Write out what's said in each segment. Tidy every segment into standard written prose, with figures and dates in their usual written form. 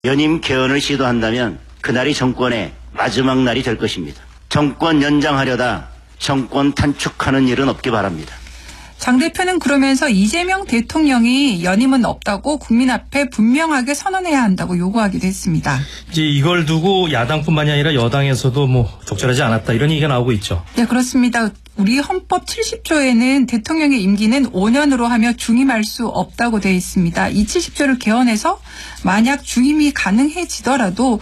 연임 개헌을 시도한다면 그날이 정권의 마지막 날이 될 것입니다. 정권 연장하려다 정권 단축하는 일은 없기 바랍니다. 장 대표는 그러면서 이재명 대통령이 연임은 없다고 국민 앞에 분명하게 선언해야 한다고 요구하기도 했습니다. 이제 이걸 두고 야당뿐만이 아니라 여당에서도 적절하지 않았다 이런 얘기가 나오고 있죠. 네, 그렇습니다. 우리 헌법 70조에는 대통령의 임기는 5년으로 하며 중임할 수 없다고 되어 있습니다. 이 70조를 개헌해서 만약 중임이 가능해지더라도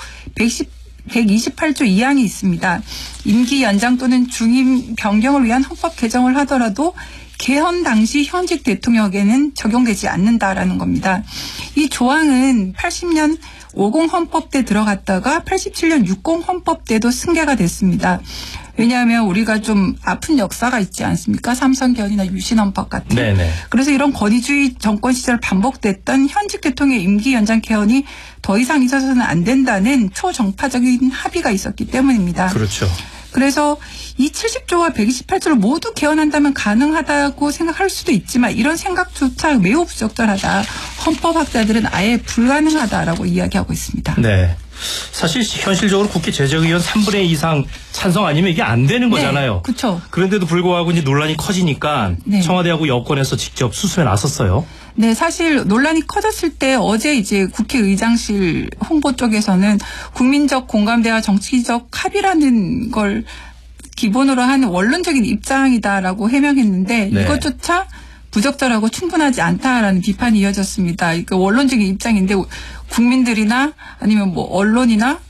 128조 2항이 있습니다. 임기 연장 또는 중임 변경을 위한 헌법 개정을 하더라도 개헌 당시 현직 대통령에게는 적용되지 않는다라는 겁니다. 이 조항은 80년 50 헌법 때 들어갔다가 87년 60 헌법 때도 승계가 됐습니다. 왜냐하면 우리가 좀 아픈 역사가 있지 않습니까? 삼선개헌이나 유신헌법 같은. 네네. 그래서 이런 권위주의 정권 시절 반복됐던 현직 대통령의 임기 연장 개헌이 더 이상 있어서는 안 된다는 초정파적인 합의가 있었기 때문입니다. 그렇죠. 그래서 이 70조와 128조를 모두 개헌한다면 가능하다고 생각할 수도 있지만 이런 생각조차 매우 부적절하다. 헌법학자들은 아예 불가능하다라고 이야기하고 있습니다. 네. 사실 현실적으로 국회 제적의원 3분의 2 이상 찬성 아니면 이게 안 되는 거잖아요. 네, 그렇죠. 그런데도 불구하고 이제 논란이 커지니까 네. 청와대하고 여권에서 직접 수습에 나섰어요. 네, 사실 논란이 커졌을 때 어제 이제 국회의장실 홍보 쪽에서는 국민적 공감대와 정치적 합의라는 걸 기본으로 하는 원론적인 입장이다라고 해명했는데 네. 이것조차 부적절하고 충분하지 않다라는 비판이 이어졌습니다. 이거 원론적인 입장인데 국민들이나 아니면 언론이나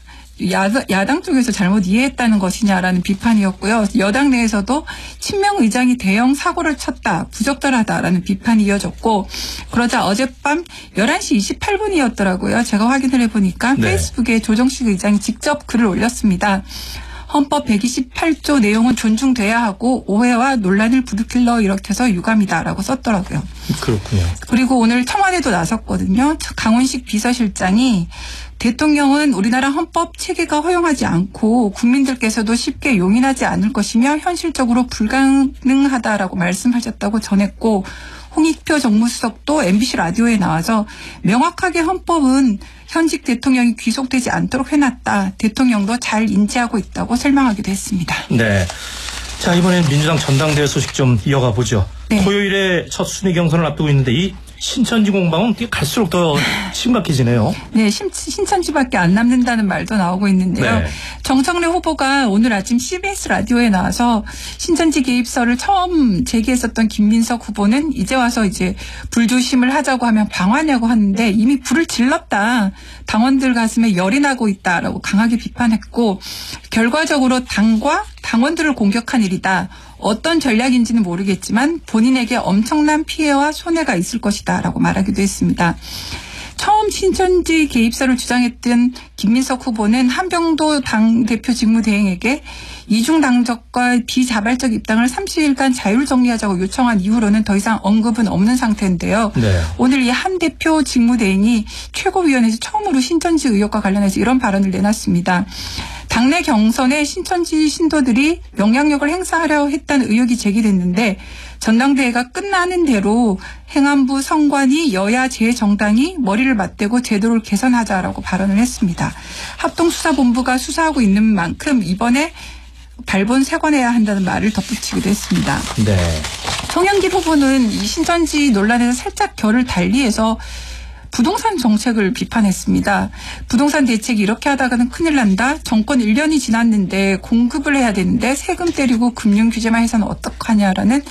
야당 쪽에서 잘못 이해했다는 것이냐라는 비판이었고요. 여당 내에서도 친명 의장이 대형 사고를 쳤다, 부적절하다라는 비판이 이어졌고 그러자 어젯밤 11시 28분이었더라고요. 제가 확인을 해보니까 네. 페이스북에 조정식 의장이 직접 글을 올렸습니다. 헌법 128조 내용은 존중돼야 하고 오해와 논란을 부르킬러 일으켜서 유감이다라고 썼더라고요. 그렇군요. 그리고 오늘 청와대도 나섰거든요. 강훈식 비서실장이 대통령은 우리나라 헌법 체계가 허용하지 않고 국민들께서도 쉽게 용인하지 않을 것이며 현실적으로 불가능하다라고 말씀하셨다고 전했고 홍익표 정무수석도 MBC 라디오에 나와서 명확하게 헌법은 현직 대통령이 귀속되지 않도록 해놨다. 대통령도 잘 인지하고 있다고 설명하기도 했습니다. 네. 자, 이번엔 민주당 전당대회 소식 좀 이어가 보죠. 네. 토요일에 첫 순위 경선을 앞두고 있는데 이 신천지 공방은 갈수록 더 심각해지네요. 네, 신천지밖에 안 남는다는 말도 나오고 있는데요. 네. 정청래 후보가 오늘 아침 CBS 라디오에 나와서 신천지 개입설을 처음 제기했었던 김민석 후보는 이제 와서 이제 불조심을 하자고 하면 방화냐고 하는데 이미 불을 질렀다. 당원들 가슴에 열이 나고 있다라고 강하게 비판했고 결과적으로 당과 당원들을 공격한 일이다. 어떤 전략인지는 모르겠지만 본인에게 엄청난 피해와 손해가 있을 것이다 라고 말하기도 했습니다. 처음 신천지 개입설을 주장했던 김민석 후보는 한병도 당대표 직무대행에게 이중당적과 비자발적 입당을 30일간 자율 정리하자고 요청한 이후로는 더 이상 언급은 없는 상태인데요. 네. 오늘 이 한 대표 직무대행이 최고위원회에서 처음으로 신천지 의혹과 관련해서 이런 발언을 내놨습니다. 당내 경선에 신천지 신도들이 영향력을 행사하려 했다는 의혹이 제기됐는데 전당대회가 끝나는 대로 행안부 성관이 여야 제 정당이 머리를 맞대고 제도를 개선하자라고 발언을 했습니다. 합동수사본부가 수사하고 있는 만큼 이번에 발본 세관해야 한다는 말을 덧붙이기도 했습니다. 네. 송영길 후보는 이 신천지 논란에서 살짝 결을 달리해서 부동산 정책을 비판했습니다. 부동산 대책이 이렇게 하다가는 큰일 난다. 정권 1년이 지났는데 공급을 해야 되는데 세금 때리고 금융 규제만 해서는 어떡하냐라는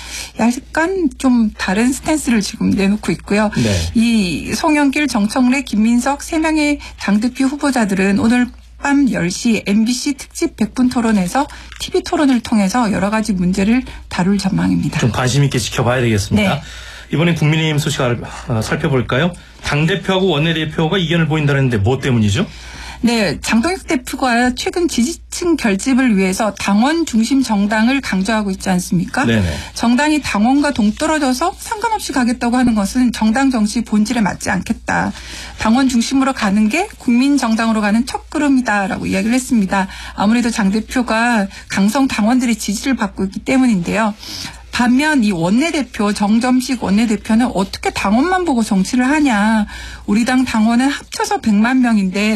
약간 좀 다른 스탠스를 지금 내놓고 있고요. 네. 이 송영길, 정청래, 김민석 3명의 당대표 후보자들은 오늘 밤 10시 MBC 특집 100분 토론에서 TV 토론을 통해서 여러 가지 문제를 다룰 전망입니다. 좀 관심 있게 지켜봐야 되겠습니다. 네. 이번엔 국민의힘 소식을 살펴볼까요? 당대표하고 원내대표가 이견을 보인다는데 뭐 때문이죠? 네, 장동혁 대표가 최근 지지층 결집을 위해서 당원 중심 정당을 강조하고 있지 않습니까? 네네. 정당이 당원과 동떨어져서 상관없이 가겠다고 하는 것은 정당 정치 본질에 맞지 않겠다. 당원 중심으로 가는 게 국민 정당으로 가는 첫걸음이다라고 이야기를 했습니다. 아무래도 장 대표가 강성 당원들의 지지를 받고 있기 때문인데요. 반면 이 원내대표 정점식 원내대표는 어떻게 당원만 보고 정치를 하냐. 우리 당 당원은 합쳐서 100만 명인데